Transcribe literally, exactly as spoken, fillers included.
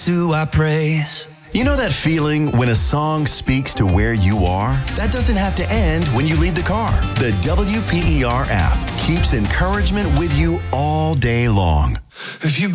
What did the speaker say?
who I praise. You know that feeling when a song speaks to where you are? That doesn't have to end when you leave the car. The W P E R app keeps encouragement with you all day long. If you